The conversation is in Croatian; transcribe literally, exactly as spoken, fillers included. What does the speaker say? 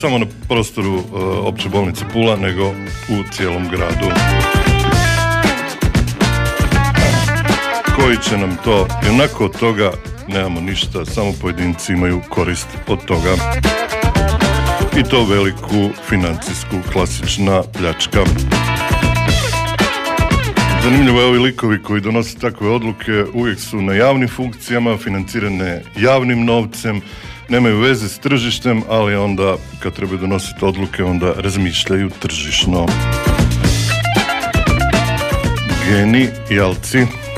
samo na prostoru uh, opće bolnice Pula, nego u cijelom gradu. Koji će nam to, i onako od toga nemamo ništa, samo pojedinci imaju korist od toga. I to veliku financijsku klasična pljačka. Zanimljivo je, ovi likovi koji donose takve odluke uvijek su na javnim funkcijama, financirane javnim novcem, nemaju veze s tržištem, ali onda kad trebaju donositi odluke onda razmišljaju tržišno. Genijalci.